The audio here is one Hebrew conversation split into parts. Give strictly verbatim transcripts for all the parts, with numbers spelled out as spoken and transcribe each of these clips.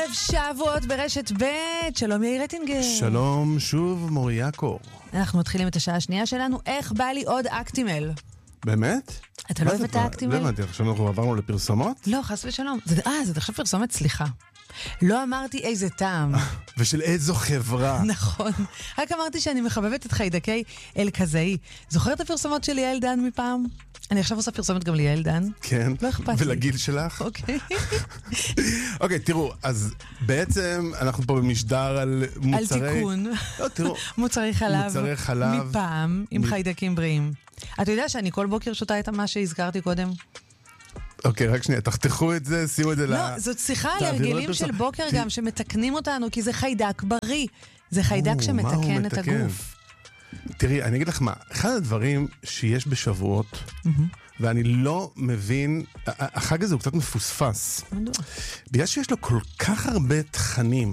ערב שבועות ברשת ב'. שלום יאיר רטינגר. שלום שוב מוריה קור. אנחנו מתחילים את השעה השנייה שלנו. איך בא לי עוד אקטימל? באמת? אתה לא אוהב את האקטימל? לא הבנתי, עכשיו אנחנו עברנו לפרסומות? לא, חס ושלום. אה, זה עכשיו פרסומת, סליחה. לא אמרתי איזה טעם. ושל איזו חברה. נכון. רק אמרתי שאני מחבבת את חיידקי אל-קזאי. זוכר את הפרסומות של יעל דן מפעם? אני עכשיו עושה פרסומת גם ליעל דן. כן. לא אכפת לי. ולגיל שלך? אוקיי. אוקיי, תראו, אז בעצם אנחנו פה במשדר על מוצרי... על תיקון. לא, תראו. מוצרי חלב. מוצרי חלב. מפעם, עם חיידקים בריאים. אתה יודע שאני כל בוקר שותה את מה שהזכרתי קודם? אוקיי, רק שנייה, תחתכו את זה, שימו את זה ל... לא, זאת שיחה על הרגלים של בוקר גם, שמתקנים אותנו, כי זה חיידק בריא. זה חיידק שמתקן את הגוף. תראי, אני אגיד לך מה, אחד הדברים שיש בשבועות, ואני לא מבין, החג הזה הוא קצת מפוספס. מדוע? בגלל שיש לו כל כך הרבה תכנים,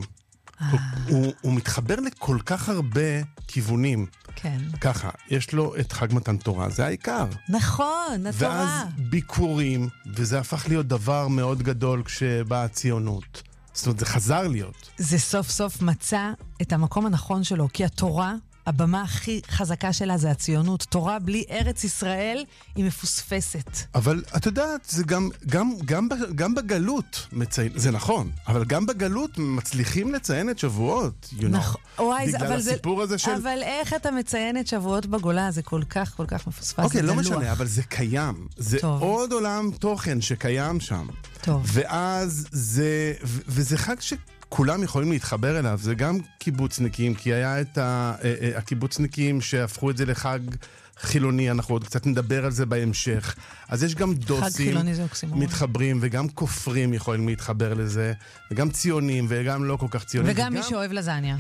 הוא, הוא מתחבר לכל כך הרבה כיוונים. כן. ככה, יש לו את חג מתן תורה, זה העיקר. נכון, התורה. ואז ביקורים, וזה הפך להיות דבר מאוד גדול כשבאה הציונות. זאת אומרת, זה חזר להיות. זה סוף סוף מצא את המקום הנכון שלו, כי התורה, הבמה הכי חזקה שלה זה הציונות. תורה בלי ארץ ישראל היא מפוספסת. אבל את יודעת, זה גם, גם, גם, גם בגלות מציין, זה נכון, אבל גם בגלות מצליחים לציין את שבועות, you know, נכון. וואי, בגלל אבל הסיפור זה, הזה של... אבל איך אתה מציין את שבועות בגולה? זה כל כך, כל כך מפוספס. אוקיי, לא דלוח. משנה, אבל זה קיים. זה טוב. עוד עולם תוכן שקיים שם. טוב. ואז זה, ו- וזה חג ש... כולם יכולים להתחבר אליו, זה גם קיבוצניקים, כי היה את ה- הקיבוצניקים שהפכו את זה לחג חילוני, אנחנו עוד קצת נדבר על זה בהמשך. אז יש גם דוסים מתחברים, וגם כופרים יכולים להתחבר לזה, וגם ציונים, וגם לא כל כך ציונים. וגם, וגם מי שאוהב לזניה.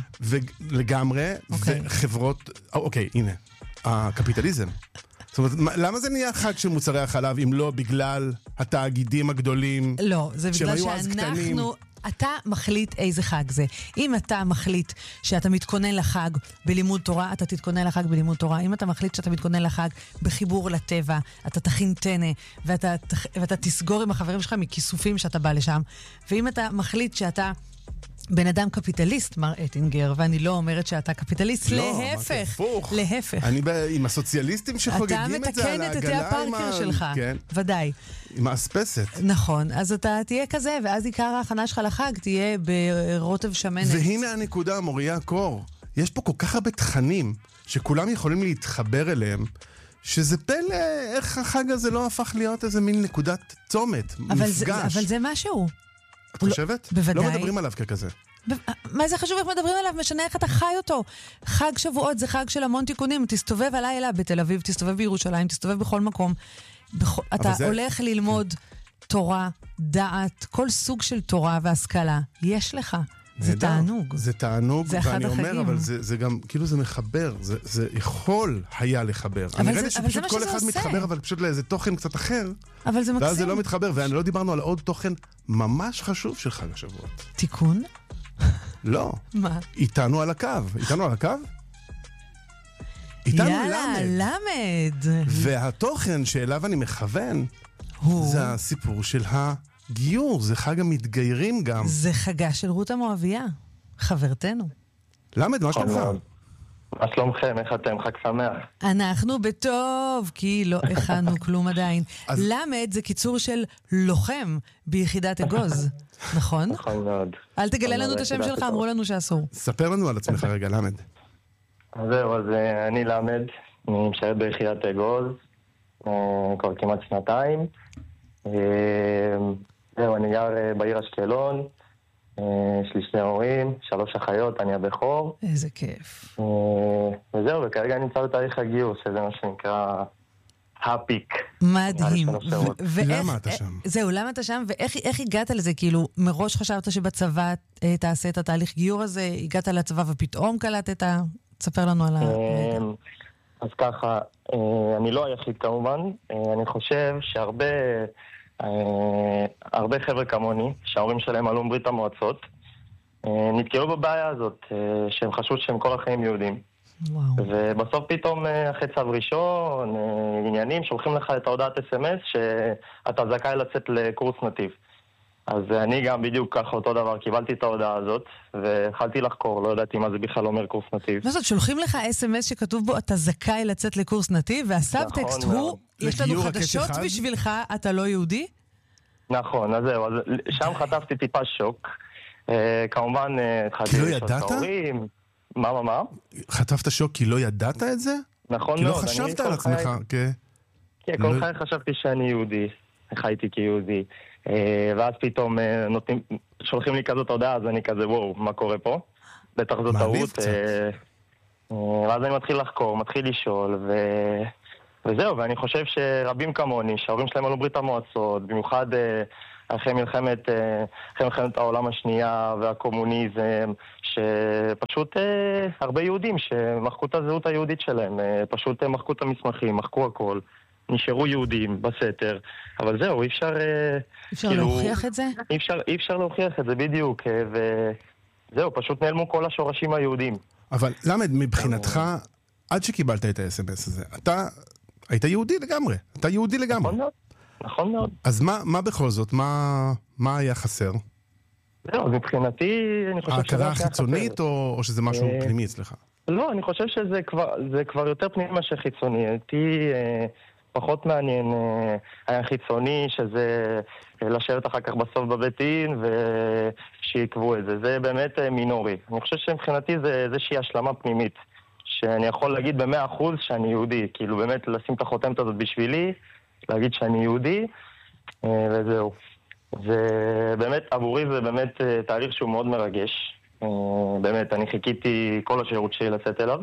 לגמרי, אוקיי. וחברות, אוקיי, הנה, הקפיטליזם. זאת אומרת, למה זה נהיה חג של מוצרי החלב, אם לא בגלל התאגידים הגדולים? לא, זה בגלל שאנחנו... אתה מחליט איזה חג זה. אם אתה מחליט שאתה מתכונן לחג בלימוד תורה, אתה תתכונן לחג בלימוד תורה. אם אתה מחליט שאתה מתכונן לחג בחיבור לטבע, אתה תכין טנא, ואתה, ואתה תסגור עם החברים שלך מכיסופים שאתה בא לשם. ואם אתה מחליט שאתה בן אדם קפיטליסט, מר אטינגר, ואני לא אומרת שאתה קפיטליסט, לא, להפך, הפוך. להפך. אני בא, עם הסוציאליסטים שחוגגים את זה על העגלה. אתה מתקן את תתי הפארקר שלך, כן. ודאי. עם האספסת. נכון, אז אתה תהיה כזה, ואז עיקר ההכנה שלך לחג תהיה ברוטב שמנת. והנה הנקודה, מוריה קור. יש פה כל כך הרבה תכנים שכולם יכולים להתחבר אליהם, שזה פלא איך החג הזה לא הפך להיות איזה מין נקודת צומת, אבל מפגש. זה, אבל זה משהו. את חושבת? בוודאי. לא מדברים עליו ככזה. ב... מה זה חשוב איך מדברים עליו? משנה איך אתה חי אותו. חג שבועות זה חג של המון תיקונים. תסתובב הלילה בתל אביב, תסתובב בירושלים, תסתובב בכל מקום. בכ... אתה זה... הולך ללמוד תורה, דעת, כל סוג של תורה והשכלה. יש לך. זה תענוג. זה תענוג, זה ואני אומר, החגים. אבל זה, זה גם, כאילו זה מחבר, זה, זה יכול היה לחבר. אני ראיתי שפשוט כל אחד עושה. מתחבר, אבל פשוט לאיזה תוכן קצת אחר. אבל זה מקסים. ואז זה לא מתחבר, ואני לא דיברנו על עוד תוכן ממש חשוב של חג השבועות. תיקון? לא. מה? איתנו על הקו. איתנו על הקו? איתנו יאללה, למד. והתוכן שאליו אני מכוון, הוא... זה הסיפור של ה... גיור, זה חג המתגיירים גם. זה חגה של רות המואביה, חברתנו. למד, מה שלומך? מה שלומכם? איך אתם? חג שמח. אנחנו בטוב, כי לא הכנו כלום עדיין. למד זה קיצור של לוחם ביחידת אגוז, נכון? נכון מאוד. אל תגלה לנו את השם שלך, אמרו לנו שאסור. ספר לנו על עצמך רגע, למד. זהו, אז אני למד, אני משרת ביחידת אגוז, כבר כמעט שנתיים. זהו, אני גר בעיר אשקלון, יש לי שני הורים, שלוש אחיות, אני הבכור. איזה כיף. וזהו, וכרגע אני נמצא בתהליך הגיוס, שזה מה שנקרא הפיק. מדהים. למה אתה שם? זהו, למה אתה שם? ואיך הגעת לזה? כאילו, מראש חשבת שבצבא תעשה את התהליך גיור הזה? הגעת לצבא ופתאום קלטת? תספר לנו על ה... אז ככה, אני לא היחיד כמובן, אני חושב שהרבה... הרבה חבר'ה כמוני, שההורים שלהם עלו מברית המועצות, נתקלו בבעיה הזאת, שהם חשבו שהם כל החיים יהודים. וואו. ובסוף פתאום אחרי צו ראשון, עניינים, שולחים לך את ההודעת אס אם אס שאתה זכאי לצאת לקורס נתיב. אז אני גם בדיוק ככה אותו דבר, קיבלתי את ההודעה הזאת, והתחלתי לחקור, לא ידעתי מה זה בכלל אומר קורס נתיב. מה זאת, שולחים לך אס אם אס שכתוב בו, אתה זכאי לצאת לקורס נתיב, והסאבטקסט הוא, יש לנו חדשות בשבילך, אתה לא יהודי? נכון, אז זהו, אז שם חטפתי טיפה שוק. כמובן, כי לא ידעת? מה, מה, מה? חטפת שוק כי לא ידעת את זה? נכון מאוד. כי לא חשבת על עצמך, כן. כן, כל חיי חשבתי שאני יהודי, חייתי כיהודי. ואז פתאום נותנים, שולחים לי כזאת הודעה, אז אני כזה, וואו, מה קורה פה? בטח זו טעות. ואז אני מתחיל לחקור, מתחיל לשאול, ו... וזהו, ואני חושב שרבים כמוני, שההורים שלהם עלו ברית המועצות, במיוחד אחרי מלחמת, אחרי מלחמת העולם השנייה והקומוניזם, שפשוט הרבה יהודים שמחקו את הזהות היהודית שלהם, פשוט מחקו את המסמכים, מחקו הכל. נשארו יהודים בסתר, אבל זהו, אי אפשר... אי אפשר כאילו, להוכיח את זה? אי אפשר, אי אפשר להוכיח את זה בדיוק, וזהו, פשוט נעלמו כל השורשים היהודים. אבל למד, מבחינתך, עד שקיבלת את ה-אס אם אס הזה, אתה היית יהודי לגמרי, אתה יהודי לגמרי. נכון מאוד, נכון מאוד. אז מה, מה בכל זאת, מה, מה היה חסר? זהו, מבחינתי, אני חושב שזה... ההכרה החיצונית או, או שזה משהו פנימי אצלך? לא, אני חושב שזה כבר, זה כבר יותר פנימי מאשר חיצוני. אותי פחות מעניין היה חיצוני, שזה לשבת אחר כך בסוף בבית דין ושיקבו את זה. זה באמת מינורי. אני חושב שמבחינתי זה איזושהי השלמה פנימית, שאני יכול להגיד במאה אחוז שאני יהודי. כאילו באמת לשים את החותמת הזאת בשבילי, להגיד שאני יהודי, וזהו. ובאמת, עבורי זה באמת תהליך שהוא מאוד מרגש. באמת, אני חיכיתי כל השירות שלי לצאת אליו.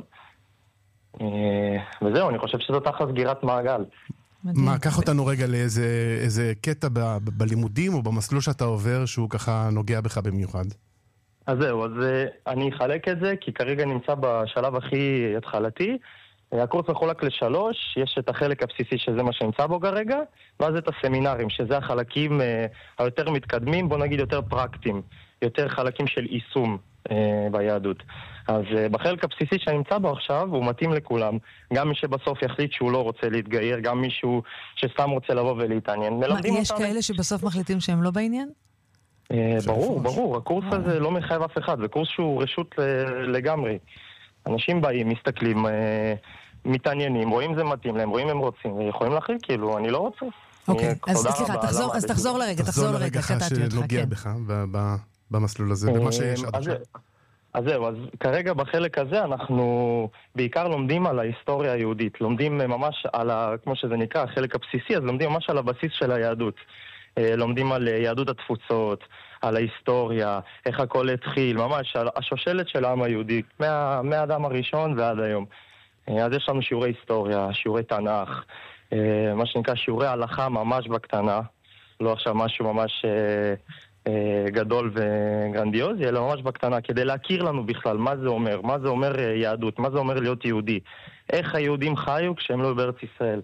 וזהו, אני חושב שזאת אחת סגירת מעגל. מה, קח אותנו רגע לאיזה קטע בלימודים או במסלול שאתה עובר שהוא ככה נוגע בך במיוחד. אז זהו, אז אני אחלק את זה, כי כרגע נמצא בשלב הכי התחלתי. הקורס מחולק לשלוש, יש את החלק הבסיסי שזה מה שנמצא בו כרגע, ואז את הסמינרים, שזה החלקים היותר מתקדמים, בוא נגיד יותר פרקטיים, יותר חלקים של יישום ביהדות. אז בחלק הבסיסי שנמצא בו עכשיו, הוא מתאים לכולם. גם מי שבסוף יחליט שהוא לא רוצה להתגייר, גם מישהו שסתם רוצה לבוא ולהתעניין. מה, יש כאלה שבסוף מחליטים שהם לא בעניין? ברור, ברור. הקורס הזה לא מחייב אף אחד, זה קורס שהוא רשות לגמרי. אנשים באים, מסתכלים, מתעניינים, רואים זה מתאים להם, רואים הם רוצים, ויכולים להחליט, כאילו, אני לא רוצה. אוקיי, אז סליחה, אז תחזור לרגע, תחזור לרגע, קטעתי אותך. שנוגע בך במסלול הזה, במה שיש עד עכשיו. אז זהו, אז כרגע בחלק הזה אנחנו בעיקר לומדים על ההיסטוריה היהודית, לומדים ממש על, ה, כמו שזה נקרא, החלק הבסיסי, אז לומדים ממש על הבסיס של היהדות. לומדים על יהדות התפוצות, על ההיסטוריה, איך הכל התחיל, ממש על השושלת של העם היהודי, מה, מהאדם הראשון ועד היום. אז יש לנו שיעורי היסטוריה, שיעורי תנ"ך, מה שנקרא שיעורי הלכה ממש בקטנה, לא עכשיו משהו ממש גדול וגרנדיוזי, אלא ממש בקטנה, כדי להכיר לנו בכלל מה זה אומר, מה זה אומר יהדות, מה זה אומר להיות יהודי, איך היהודים חיו כשהם לא בארץ ישראל.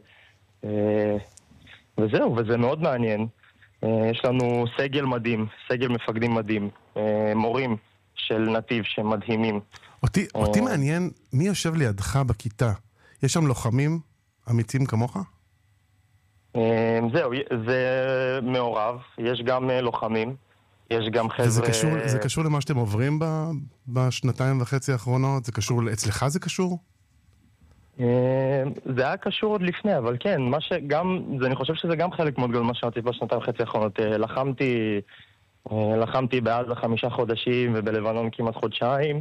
וזהו, וזה מאוד מעניין. יש לנו סגל מדהים, סגל מפקדים מדהים, מורים של נתיב שמדהימים. אותי, אותי מעניין מי יושב לידך בכיתה. יש שם לוחמים אמיצים כמוך? זהו, זה מעורב. יש גם לוחמים, יש גם חבר'ה... וזה קשור, זה קשור למה שאתם עוברים בשנתיים וחצי האחרונות? זה קשור, אצלך זה קשור? זה היה קשור עוד לפני, אבל כן, מה שגם, אני חושב שזה גם חלק מאוד גדול מה שעשיתי בשנתיים וחצי האחרונות. לחמתי, לחמתי בעזה חמישה חודשים ובלבנון כמעט חודשיים.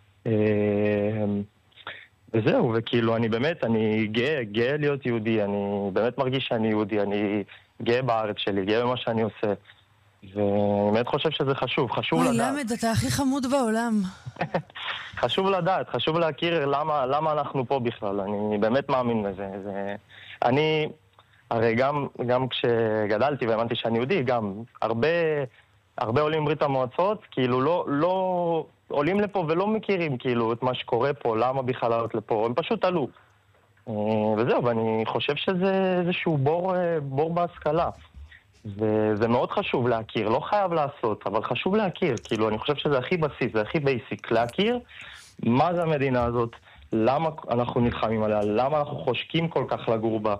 וזהו, וכאילו אני באמת, אני גאה, גאה להיות יהודי, אני באמת מרגיש שאני יהודי, אני גאה בארץ שלי, גאה במה שאני עושה. ואני באמת חושב שזה חשוב, חשוב לדעת. אוי, למד, אתה הכי חמוד בעולם. חשוב לדעת, חשוב להכיר למה, למה אנחנו פה בכלל, אני באמת מאמין בזה. זה... אני, הרי גם, גם כשגדלתי והאמנתי שאני יהודי, גם הרבה, הרבה עולים ברית המועצות, כאילו לא, לא עולים לפה ולא מכירים כאילו את מה שקורה פה, למה בכלל לעלות לפה, הם פשוט עלו. וזהו, ואני חושב שזה איזשהו בור, בור בהשכלה. וזה מאוד חשוב להכיר, לא חייב לעשות, אבל חשוב להכיר, כאילו אני חושב שזה הכי בסיס, זה הכי בייסיק, להכיר מה זה המדינה הזאת, למה אנחנו נלחמים עליה, למה אנחנו חושקים כל כך לגור בה,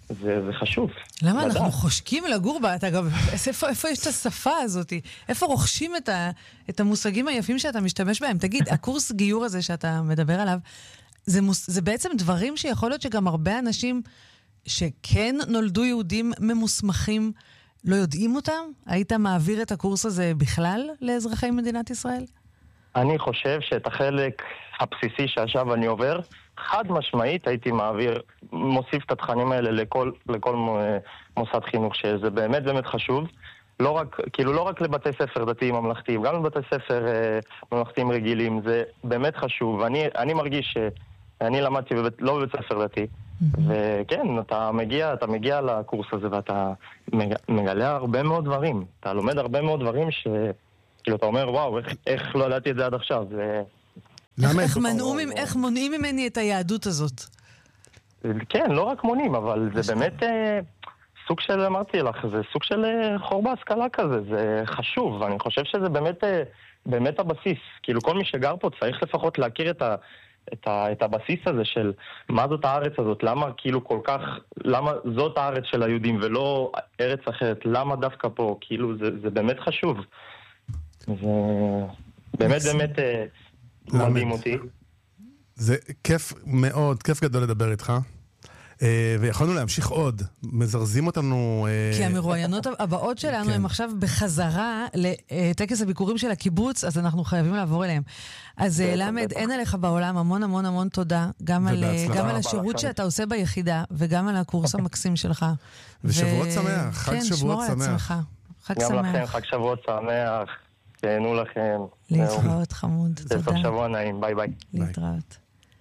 זה, זה חשוב. למה לדעת. אנחנו חושקים לגור בה? אתה גם, איפה, איפה יש את השפה הזאת? איפה רוכשים את, ה, את המושגים היפים שאתה משתמש בהם? תגיד, הקורס גיור הזה שאתה מדבר עליו, זה, מוס, זה בעצם דברים שיכול להיות שגם הרבה אנשים שכן נולדו יהודים ממוסמכים, לא יודעים אותם? היית מעביר את הקורס הזה בכלל לאזרחי מדינת ישראל? אני חושב שאת החלק הבסיסי שעכשיו אני עובר, חד משמעית הייתי מעביר, מוסיף את התכנים האלה לכל, לכל מוסד חינוך, שזה באמת באמת חשוב. לא רק, כאילו לא רק לבתי ספר דתיים ממלכתיים, גם לבתי ספר אה, ממלכתיים רגילים, זה באמת חשוב. אני, אני מרגיש שאני למדתי בבית, לא בבית ספר דתי, וכן, אתה מגיע, אתה מגיע לקורס הזה ואתה מגלה הרבה מאוד דברים. אתה לומד הרבה מאוד דברים ש... כאילו אתה אומר, וואו, איך, איך לא ידעתי את זה עד עכשיו? זה... איך, איך, מנעו, איך מונעים ממני את היהדות הזאת? כן, לא רק מונעים, אבל זה באמת אה, סוג של, אמרתי לך, זה סוג של אה, חור בהשכלה כזה, זה חשוב. אני חושב שזה באמת, אה, באמת הבסיס. כאילו כל מי שגר פה צריך לפחות להכיר את ה... את, ה, את הבסיס הזה של מה זאת הארץ הזאת, למה כאילו כל כך, למה זאת הארץ של היהודים ולא ארץ אחרת, למה דווקא פה, כאילו זה, זה באמת חשוב. זה באמת באמת מדהים אותי. זה כיף מאוד, כיף גדול לדבר איתך. ויכולנו להמשיך עוד, מזרזים אותנו... כי המרואיינות הבאות שלנו הם עכשיו בחזרה לטקס הביקורים של הקיבוץ, אז אנחנו חייבים לעבור אליהם. אז למד, אין עליך בעולם המון המון המון תודה, גם על השירות שאתה עושה ביחידה, וגם על הקורס המקסים שלך. ושבועות שמח, חג שבועות שמח. חג שמח. גם לכם, שמח. חג שבועות שמח, תהנו לכם. להתראות חמוד, תודה. סוף שבוע נעים, ביי ביי. להתראות.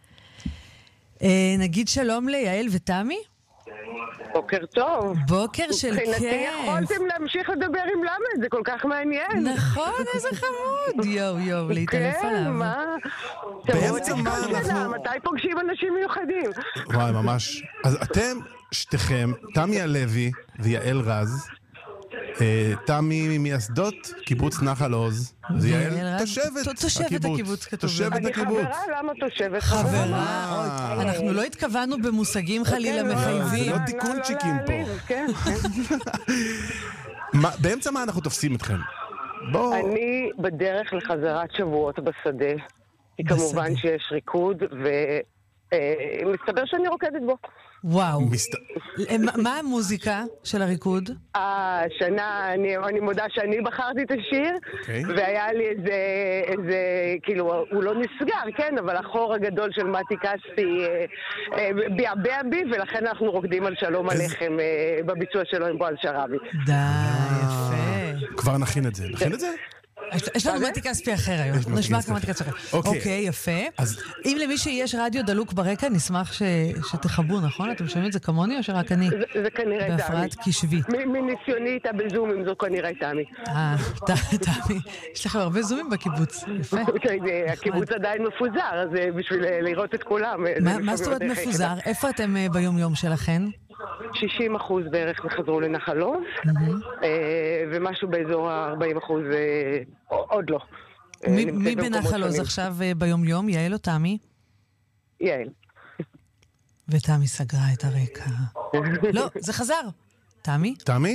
נגיד שלום ליעל ותמי. בוקר טוב. בוקר של כיף. מבחינתי יכולתם להמשיך לדבר עם למד, זה כל כך מעניין. נכון, איזה חמוד. יו, יו, להתעלף עליו. כן, מה? באמצע מה אנחנו... מתי פוגשים אנשים מיוחדים? וואי, ממש. אז אתם, שתיכם, תמי הלוי ויעל רז, תמי ממייסדות קיבוץ נחל עוז, ויעל תושבת הקיבוץ. תושבת הקיבוץ. אני חברה, למה תושבת? חברה, אנחנו לא התכוונו במושגים חלילה מחייבים. זה לא תיקונצ'יקים פה. באמצע מה אנחנו תופסים אתכם? אני בדרך לחזרת שבועות בשדה, כי כמובן שיש ריקוד, ומסתבר שאני רוקדת בו. וואו. מה המוזיקה של הריקוד? אה, שנה, אני, אני מודה שאני בחרתי את השיר, okay. והיה לי איזה, איזה, כאילו, הוא לא נסגר, כן, אבל החור הגדול של מתי כספי אה, אה, ביעבע בי, ולכן אנחנו רוקדים על שלום עליכם אה, בביצוע שלו עם בועז שרבי. די, יפה. כבר נכין את זה. נכין את זה? יש לנו מתי כספי אחר היום. נשמע כמו מתי כספי אחר. אוקיי, יפה. אם למישהו יש רדיו דלוק ברקע, נשמח שתחבו, נכון? אתם שומעים את זה כמוני או שרק אני? זה כנראה תמי. בהפרעת קשבית. מניסיוני איתה בזומים, זו כנראה תמי. אה, תמי. יש לכם הרבה זומים בקיבוץ. יפה. הקיבוץ עדיין מפוזר, אז בשביל לראות את כולם. מה זאת אומרת מפוזר? איפה אתם ביום יום שלכם? שישים אחוז בערך חזרו לנחל עוז, ומשהו באזור ה-ארבעים אחוז עוד לא. מי בנחל עוז עכשיו ביום יום? יעל או תמי? יעל. ותמי סגרה את הרקע. לא, זה חזר. תמי? תמי?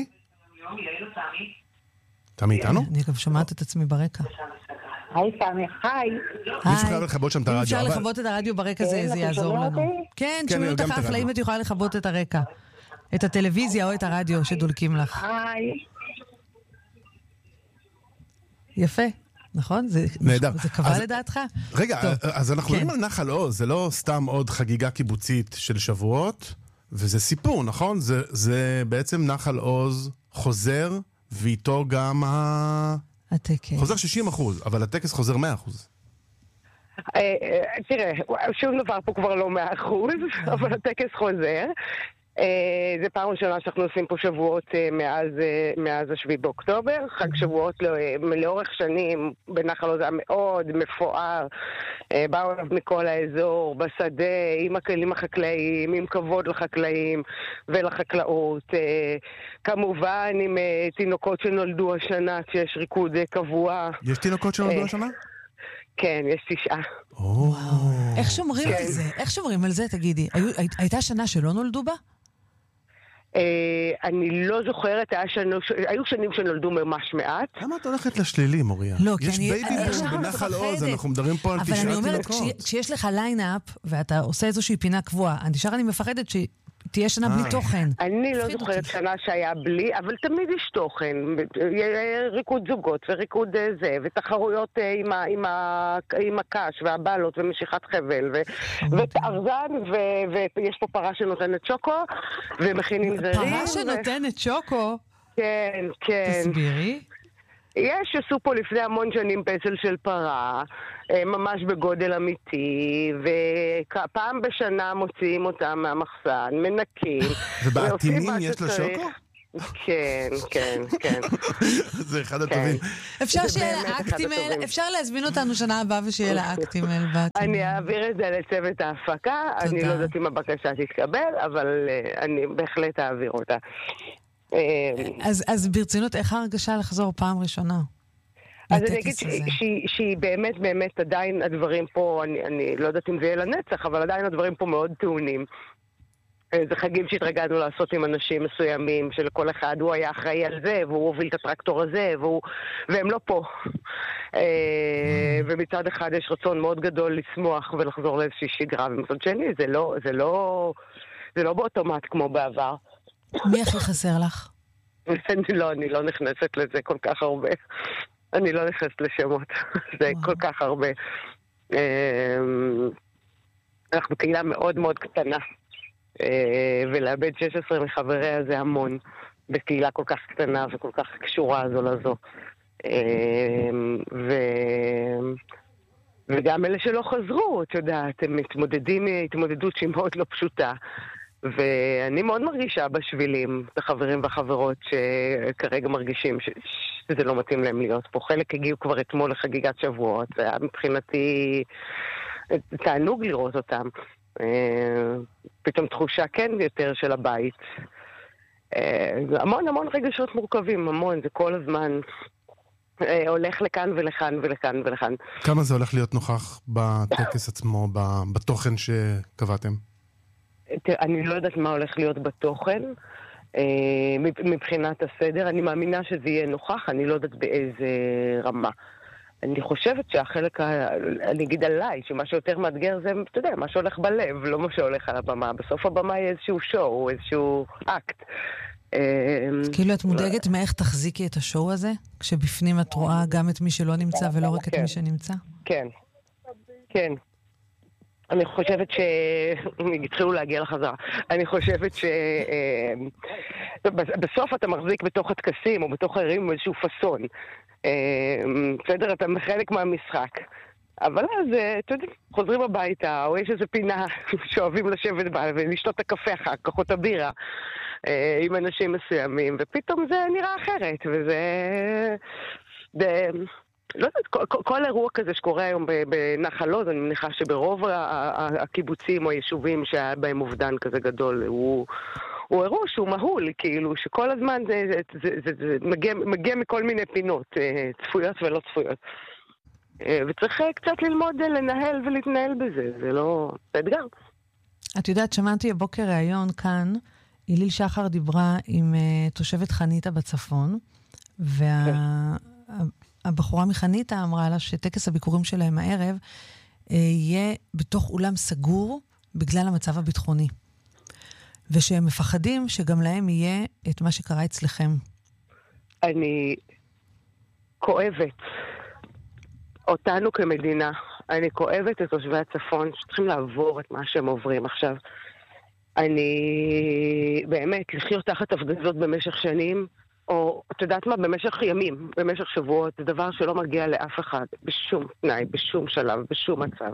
תמי איתנו? אני גם שומעת את עצמי ברקע. היי תמי, היי. מישהו חייב לכבות שם את הרדיו. אפשר לכבות את הרדיו ברקע, זה יעזור לנו. כן, שומעים אותך אחלה, אם את יכולה לכבות את הרקע. את הטלוויזיה או את הרדיו שדולקים לך. היי. יפה, נכון? נהדר. זה קבע לדעתך? רגע, אז אנחנו רואים על נחל עוז, זה לא סתם עוד חגיגה קיבוצית של שבועות, וזה סיפור, נכון? זה בעצם נחל עוז חוזר, ואיתו גם ה... הטקס. חוזר שישים אחוז, אבל הטקס חוזר מאה אחוז. תראה, שום דבר פה כבר לא מאה אחוז, אבל הטקס חוזר. זה פעם ראשונה שאנחנו עושים פה שבועות מאז, מאז השביעי באוקטובר. חג שבועות לאורך שנים בנחל עוז היה מאוד מפואר. באו עליו מכל האזור, בשדה, עם הכלים החקלאיים, עם כבוד לחקלאים ולחקלאות. כמובן עם תינוקות שנולדו השנה, כשיש ריקוד קבוע. יש תינוקות שנולדו השנה? כן, יש תשעה. איך שומרים על זה? איך שומרים על זה, תגידי? הייתה שנה שלא נולדו בה? אני לא זוכרת, היו שנים שנולדו ממש מעט. למה את הולכת לשלילי, מוריה? לא, יש בייבי בום בנחל עוז, אנחנו מדברים פה על תשעה תינוקות. אבל אני אומרת, כשיש לך ליינאפ, ואתה עושה איזושהי פינה קבועה, נשאר אני מפחדת שתהיה שנה בלי תוכן. אני לא זוכרת שנה שהיה בלי, אבל תמיד יש תוכן. ריקוד זוגות, וריקוד זה, ותחרויות עם הקש, והבלות, ומשיכת חבל, וארזן, ויש פה פרה שנותנת שוקו, ומכינים זרים. פרה שנותנת שוקו? כן, כן. תסבירי. יש, עשו פה לפני המון שנים פסל של פרה, ממש בגודל אמיתי, ופעם בשנה מוציאים אותם מהמחסן, מנקים. ובעטינים יש לו שוקו? כן, כן, כן. זה אחד הטובים. אפשר שיהיה לה אקטימל, אפשר להזמין אותנו שנה הבאה ושיהיה לה אקטימל. אני אעביר את זה לצוות ההפקה, אני לא יודעת אם הבקשה תתקבל, אבל אני בהחלט אעביר אותה. אז, אז ברצינות, איך ההרגשה לחזור פעם ראשונה? אז אני אגיד שהיא באמת, באמת עדיין הדברים פה, אני, אני לא יודעת אם זה יהיה לנצח, אבל עדיין הדברים פה מאוד טעונים. זה חגים שהתרגלנו לעשות עם אנשים מסוימים, שלכל אחד הוא היה אחראי על זה, והוא הוביל את הטרקטור הזה, והוא, והם לא פה. ומצד אחד יש רצון מאוד גדול לשמוח ולחזור לאיזושהי שגרה, ומצד שני זה לא, זה לא, זה לא באוטומט כמו בעבר. מי הכי חסר לך? אני לא, אני לא נכנסת לזה כל כך הרבה. אני לא נכנסת לשמות. זה כל כך הרבה. אנחנו קהילה מאוד מאוד קטנה. ולאבד שש עשרה מחבריה זה המון. בקהילה כל כך קטנה וכל כך קשורה זו לזו. ו... וגם אלה שלא חזרו, אתה יודע, אתם מתמודדים התמודדות שהיא מאוד לא פשוטה. ואני מאוד מרגישה בשבילים, את החברים והחברות שכרגע מרגישים שזה לא מתאים להם להיות פה. חלק הגיעו כבר אתמול לחגיגת שבועות, ומבחינתי תענוג לראות אותם. פתאום תחושה כן יותר של הבית. המון המון רגשות מורכבים, המון, זה כל הזמן הולך לכאן ולכאן ולכאן ולכאן. כמה זה הולך להיות נוכח בטקס עצמו, בתוכן שקבעתם? אני לא יודעת מה הולך להיות בתוכן, מבחינת הסדר. אני מאמינה שזה יהיה נוכח, אני לא יודעת באיזה רמה. אני חושבת שהחלק, אני אגיד עליי, שמה שיותר מאתגר זה, אתה יודע, מה שהולך בלב, לא מה שהולך על הבמה. בסוף הבמה יהיה איזשהו שואו, איזשהו אקט. כאילו את מודאגת מאיך תחזיקי את השואו הזה? כשבפנים את רואה גם את מי שלא נמצא ולא רק את מי שנמצא? כן, כן. אני חושבת ש... התחילו להגיע לחזרה. אני חושבת ש... בסוף אתה מחזיק בתוך הטקסים או בתוך הערים איזשהו פסון. בסדר, אתה חלק מהמשחק. אבל אז, אתה יודע, חוזרים הביתה, או יש איזו פינה שאוהבים לשבת בה ולשתות את הקפה אחר כך, או את הבירה, עם אנשים מסוימים, ופתאום זה נראה אחרת, וזה... לא יודעת, כל, כל אירוע כזה שקורה היום בנחל עוז, אני מניחה שברוב הקיבוצים או היישובים שהיה בהם אובדן כזה גדול, הוא, הוא אירוע שהוא מהול, כאילו, שכל הזמן זה, זה, זה, זה, זה מגיע, מגיע מכל מיני פינות, צפויות ולא צפויות. וצריך קצת ללמוד לנהל ולהתנהל בזה, זה לא... זה אתגר. את יודעת, שמעתי הבוקר ראיון כאן, איליל שחר דיברה עם uh, תושבת חניתה בצפון, והבחורה וה... מחניתה אמרה לה שטקס הביקורים שלהם הערב uh, יהיה בתוך אולם סגור בגלל המצב הביטחוני. ושהם מפחדים שגם להם יהיה את מה שקרה אצלכם. אני כואבת אותנו כמדינה. אני כואבת את תושבי הצפון שצריכים לעבור את מה שהם עוברים עכשיו. אני באמת, לחיות תחת הפגזות במשך שנים, או את יודעת מה, במשך ימים, במשך שבועות, זה דבר שלא מגיע לאף אחד, בשום תנאי, בשום שלב, בשום מצב.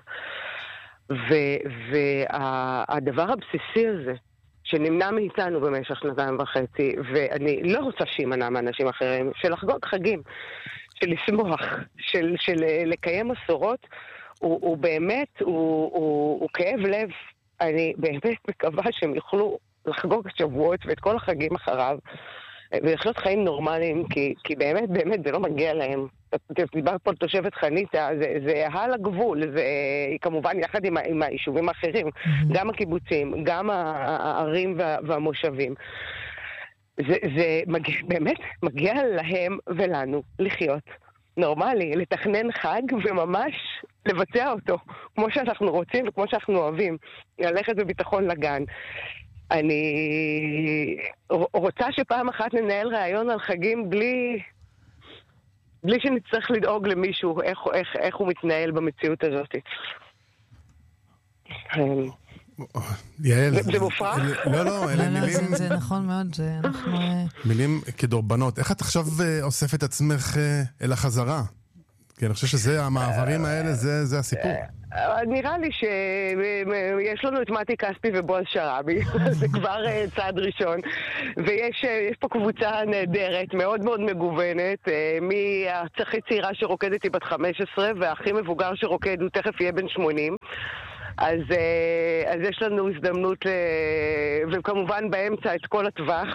והדבר הבסיסי הזה, שנמנע מאיתנו במשך שנתיים וחצי, ואני לא רוצה שימנע מאנשים אחרים, של לחגוג חגים, של לשמוח, של, של לקיים מסורות, הוא, הוא באמת, הוא, הוא, הוא כאב לב. אני באמת מקווה שהם יוכלו לחגוג את שבועות ואת כל החגים אחריו ולחיות חיים נורמליים, כי, כי באמת, באמת, זה לא מגיע להם. דיבר פה תושבת חניתה, זה, זה על הגבול, זה כמובן יחד עם, עם היישובים האחרים, mm-hmm. גם הקיבוצים, גם הערים וה, והמושבים. זה, זה מגיע, באמת מגיע להם ולנו לחיות נורמלי, לתכנן חג וממש לבצע אותו, כמו שאנחנו רוצים וכמו שאנחנו אוהבים, ללכת בביטחון לגן. אני רוצה שפעם אחת ננהל רעיון על חגים בלי, בלי שנצטרך לדאוג למישהו איך, איך, איך הוא מתנהל במציאות הזאת. יעל, זה מופרח? לא, לא, אלה מילים... זה נכון מאוד, זה אנחנו... מילים כדורבנות. איך את עכשיו אוספת את עצמך אל החזרה? כי אני חושב שזה, המעברים האלה, זה הסיפור. נראה לי שיש לנו את מתי כספי ובועז שרבי, זה כבר צעד ראשון, ויש פה קבוצה נהדרת, מאוד מאוד מגוונת, מהצחי צעירה שרוקדת היא בת חמש עשרה, והכי מבוגר שרוקד הוא תכף יהיה בן שמונים, אז, אז יש לנו הזדמנות, ל... וכמובן באמצע את כל הטווח.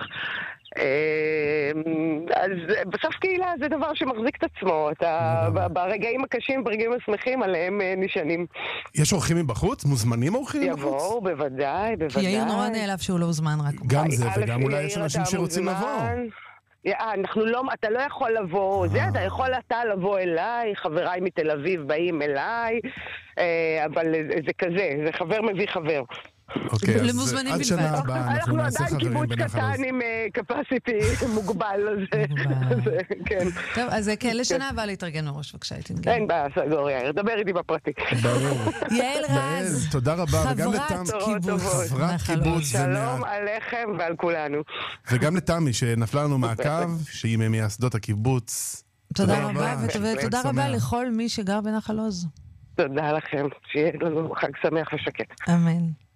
אז בסוף קהילה זה דבר שמחזיק את עצמו, אתה ברגעים הקשים, ברגעים השמחים עליהם נשענים. יש אורחים מבחוץ? מוזמנים אורחים מבחוץ? יבואו, בוודאי, בוודאי. כי יאיר נורא נעלב שהוא לא הוזמן רק. גם זה, וגם אולי יש אנשים שרוצים לבוא. אנחנו לא, אתה לא יכול לבוא, זה, אתה יכול אתה לבוא אליי, חבריי מתל אביב באים אליי, אבל זה כזה, זה חבר מביא חבר. אוקיי, אז עד שנה הבאה אנחנו נעשה חברים בנחל עוז. אנחנו עדיין קיבוץ קטן עם קפסיטי מוגבל, כן. טוב, אז כן, לשנה הבאה להתארגן מראש, בבקשה, תנגן. אין בעיה, סגור יאיר, דבר איתי בפרטי. ברור. יעל רז, תודה רבה, וגם חברת קיבוץ. חברת קיבוץ. שלום עליכם ועל כולנו. וגם לתמי, שנפלה לנו מהקו, שהיא ממייסדות הקיבוץ. תודה רבה, ותודה רבה לכל מי שגר בנחל עוז. תודה לכם, שיהיה לנו חג שמח ושקט. אמן.